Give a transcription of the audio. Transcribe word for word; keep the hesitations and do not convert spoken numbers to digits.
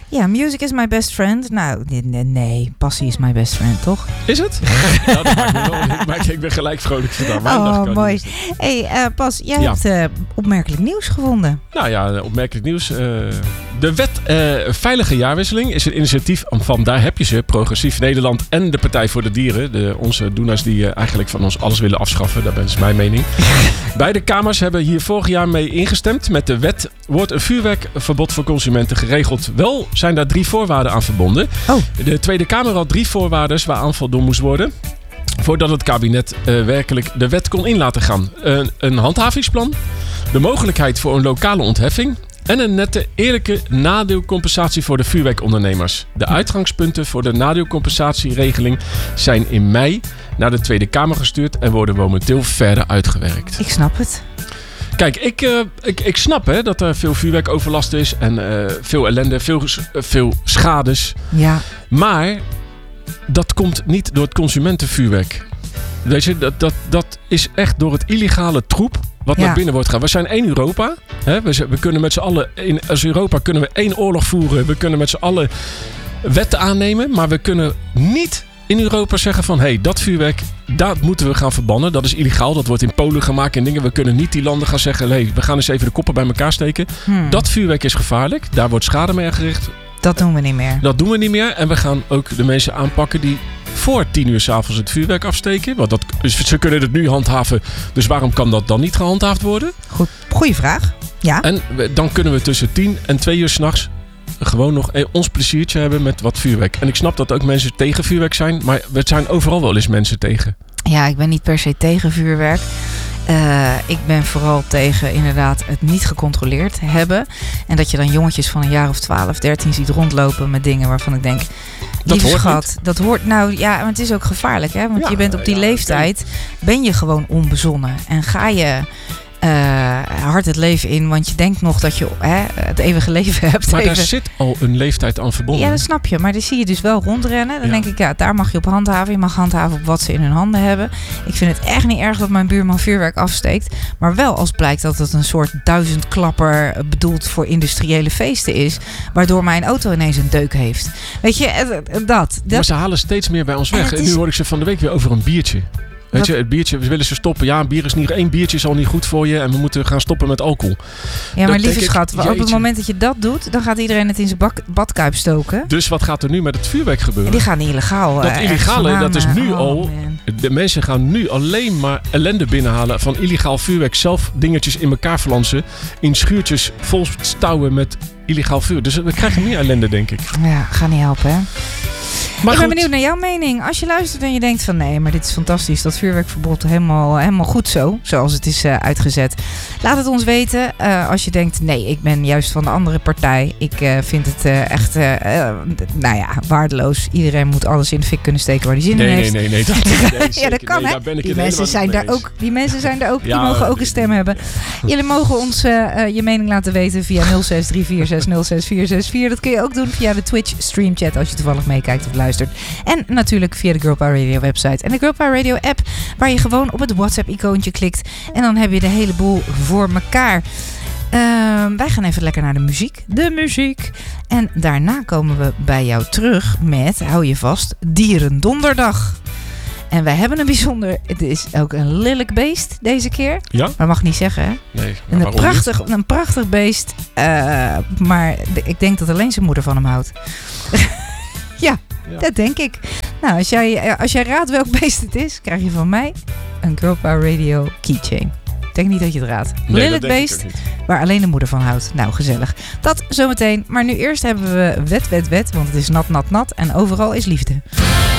Ja, music is my best friend. Nou, nee, nee, passie is my best friend, toch? Is het? Nou, dat maakt me wel, maar ik ben gelijk vrolijk vandaag. Oh, mooi. Hé, hey, uh, Pas, jij ja. hebt uh, opmerkelijk nieuws gevonden. Nou ja, opmerkelijk nieuws. Uh, de wet uh, Veilige Jaarwisseling is een initiatief van, daar heb je ze, Progressief Nederland en de Partij voor de Dieren. De, onze doeners die uh, eigenlijk van ons alles willen afschaffen. Dat is mijn mening. Beide kamers hebben hier vorig jaar mee ingestemd. Met de wet wordt een vuurwerkverbod voor consumenten geregeld. Wel zijn daar drie voorwaarden aan verbonden. Oh. De Tweede Kamer had drie voorwaarden waaraan voldoen moest worden voordat het kabinet uh, werkelijk de wet kon in laten gaan. Uh, een handhavingsplan, de mogelijkheid voor een lokale ontheffing en een nette, eerlijke nadeelcompensatie voor de vuurwerkondernemers. De uitgangspunten voor de nadeelcompensatieregeling zijn in mei naar de Tweede Kamer gestuurd en worden momenteel verder uitgewerkt. Ik snap het. Kijk, ik, uh, ik, ik snap hè, dat er veel vuurwerkoverlast is en uh, veel ellende, veel, uh, veel schades. Ja. Maar dat komt niet door het consumentenvuurwerk. Weet je, dat, dat, dat is echt door het illegale troep wat ja. naar binnen wordt gegaan. We zijn één Europa. Hè? We, we kunnen met z'n allen, in, als Europa kunnen we één oorlog voeren. We kunnen met z'n allen wetten aannemen. Maar we kunnen niet in Europa zeggen van, hé, hey, dat vuurwerk, dat moeten we gaan verbannen. Dat is illegaal. Dat wordt in Polen gemaakt en dingen. We kunnen niet die landen gaan zeggen, hé, hey, we gaan eens even de koppen bij elkaar steken. Hmm. Dat vuurwerk is gevaarlijk. Daar wordt schade mee aangericht. Dat doen we niet meer. Dat doen we niet meer. En we gaan ook de mensen aanpakken die voor tien uur 's avonds het vuurwerk afsteken. Want dat, ze kunnen het nu handhaven. Dus waarom kan dat dan niet gehandhaafd worden? Goed, goeie vraag. Ja. En we, dan kunnen we tussen tien en twee uur 's nachts gewoon nog ons pleziertje hebben met wat vuurwerk. En ik snap dat ook mensen tegen vuurwerk zijn. Maar we zijn overal wel eens mensen tegen. Ja, ik ben niet per se tegen vuurwerk. Uh, ik ben vooral tegen inderdaad het niet gecontroleerd hebben. En dat je dan jongetjes van een jaar of twaalf, dertien ziet rondlopen met dingen waarvan ik denk, dat hoort schat, niet. Dat hoort nou, ja, maar het is ook gevaarlijk, hè? Want ja, je bent op die ja, leeftijd, ben je gewoon onbezonnen. En ga je Uh, hard het leven in, want je denkt nog dat je hè, het eeuwige leven hebt. Maar even. daar zit al een leeftijd aan verbonden. Ja, dat snap je. Maar die zie je dus wel rondrennen. Dan ja. denk ik, ja, daar mag je op handhaven. Je mag handhaven op wat ze in hun handen hebben. Ik vind het echt niet erg dat mijn buurman vuurwerk afsteekt. Maar wel als blijkt dat het een soort duizendklapper bedoeld voor industriële feesten is. Waardoor mijn auto ineens een deuk heeft. Weet je, dat. dat. Maar ze halen steeds meer bij ons weg. En, en nu hoor ik ze van de week weer over een biertje. Weet je, het biertje, we willen ze stoppen. Ja, een bier is niet, één biertje is al niet goed voor je. En we moeten gaan stoppen met alcohol. Ja, maar lieve schat, ik, op het moment dat je dat doet, dan gaat iedereen het in zijn bak, badkuip stoken. Dus wat gaat er nu met het vuurwerk gebeuren? Die gaan illegaal. Dat illegale, dat is nu oh, al. Man. De mensen gaan nu alleen maar ellende binnenhalen van illegaal vuurwerk. Zelf dingetjes in elkaar flansen. In schuurtjes vol stouwen met illegaal vuur. Dus we krijgen meer ellende, denk ik. Ja, gaat niet helpen, hè? Maar ik ben goed. benieuwd naar jouw mening. Als je luistert en je denkt van nee, maar dit is fantastisch. Dat vuurwerkverbod helemaal, helemaal goed zo. Zoals het is uh, uitgezet. Laat het ons weten. Uh, als je denkt nee, ik ben juist van de andere partij. Ik uh, vind het uh, echt uh, uh, nou ja, waardeloos. Iedereen moet alles in de fik kunnen steken waar hij zin nee, in nee, heeft. Nee, nee, nee. Dat, nee ja, dat kan nee, hè. Ben ik die, mensen zijn daar ook, die mensen zijn daar ook. Ja, die mogen ook een stem hebben. Jullie mogen ons uh, uh, je mening laten weten via nul zes drie vier zes nul zes vier zes vier. Dat kun je ook doen via de Twitch streamchat als je toevallig meekijkt of luistert. En natuurlijk via de Girl Power Radio website en de Girl Power Radio app, waar je gewoon op het WhatsApp-icoontje klikt. En dan heb je de hele boel voor elkaar. Uh, wij gaan even lekker naar de muziek. De muziek. En daarna komen we bij jou terug met, hou je vast, Dierendonderdag. En wij hebben een bijzonder, het is ook een lelijk beest deze keer. Ja? Maar dat mag ik niet zeggen, hè? Nee, een, prachtig, een prachtig beest. Uh, maar ik denk dat alleen zijn moeder van hem houdt. ja. Ja. Dat denk ik. Nou, als jij, als jij raadt welk beest het is, krijg je van mij een Girl Power Radio keychain. Ik denk niet dat je het raadt. Nee, lelijk beest, waar alleen de moeder van houdt. Nou, gezellig. Dat zometeen. Maar nu eerst hebben we wet, wet, wet. Want het is nat, nat, nat. En overal is liefde.